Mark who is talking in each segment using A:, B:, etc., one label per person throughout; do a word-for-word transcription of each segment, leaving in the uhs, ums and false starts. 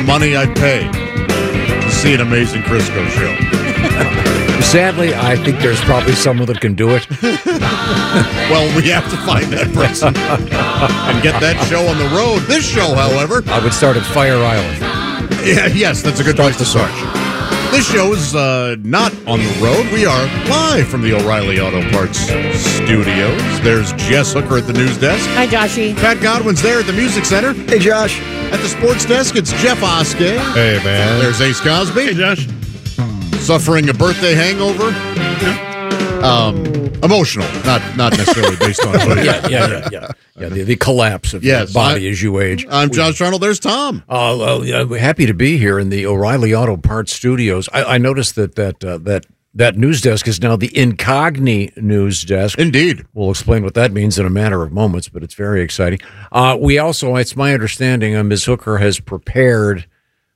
A: money I'd pay to see an amazing Crisco show.
B: Sadly, I think there's probably someone that can do it.
A: Well, we have to find that person and get that show on the road. This show, however...
B: I would start at Fire Island.
A: Yeah, yes, that's a good place to start. This show is uh, not on the road. We are live from the O'Reilly Auto Parts studios. There's Jess Hooker at the news desk.
C: Hi, Joshy.
A: Pat Godwin's there at the music center.
D: Hey, Josh.
A: At the sports desk, it's Jeff Oskey.
D: Hey, man.
A: There's Ace Cosby.
E: Hey, Josh.
A: Suffering a birthday hangover. Um, emotional, not not necessarily based on it.
B: Yeah, yeah, yeah, yeah. yeah the, the collapse of
A: yes,
B: your body
A: I,
B: as you age.
A: I'm Josh Arnold. There's Tom.
B: Uh, well, yeah, we're happy to be here in the O'Reilly Auto Parts studios. I, I noticed that that uh, that that news desk is now the Incogni news desk.
A: Indeed.
B: We'll explain what that means in a matter of moments, but it's very exciting. Uh, we also, it's my understanding, uh, Miz Hooker has prepared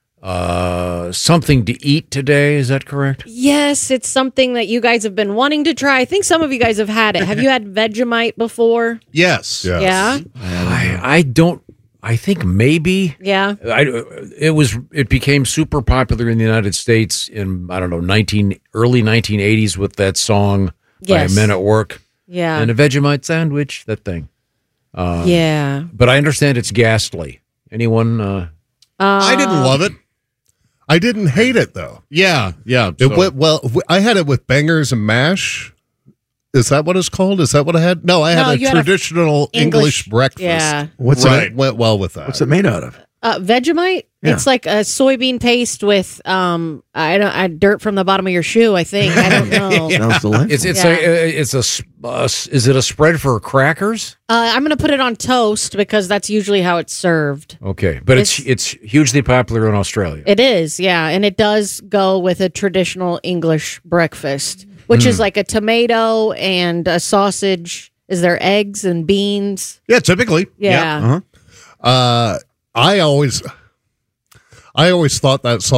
B: uh, something to eat today. Is that correct?
C: Yes, it's something that you guys have been wanting to try. I think some of you guys have had it. Have you had Vegemite before?
A: Yes.
D: Yes.
C: Yeah?
B: I, I don't. I think maybe.
C: Yeah.
B: I, it was. It became super popular in the United States in I don't know nineteen early nineteen eighties with that song
C: Yes.
B: by Men at Work
C: Yeah.
B: and a Vegemite sandwich. That thing. Uh,
C: yeah.
B: But I understand it's ghastly. Anyone? Uh,
A: I didn't love it.
D: I didn't hate it, though.
A: Yeah, yeah.
D: It
A: so-
D: went well. I had it with bangers and mash. Is that what it's called? Is that what I had? No, I had
C: No,
D: a
C: you had a
D: traditional English,
C: English-
D: breakfast.
C: Yeah.
F: What's
D: right.
F: it?
D: Went well with that.
F: What's it made out of?
C: Uh, Vegemite?
F: Yeah.
C: It's like a soybean paste with um, I don't, I, dirt from the bottom of your shoe, I think. I don't know.
F: Sounds delightful.
B: it's it's
C: Yeah.
B: a it's a, s- a s- is it a spread for crackers?
C: Uh, I'm going to put it on toast because that's usually how it's served.
B: Okay, but it's
C: It's-
B: it's hugely popular in Australia.
C: It is, yeah. And it does go with a traditional English breakfast, which
B: Hmm.
C: is like a tomato and a sausage. Is there eggs and beans?
A: Yeah, typically.
C: Yeah.
A: Uh-huh.
D: Uh, I always, I always thought that sauce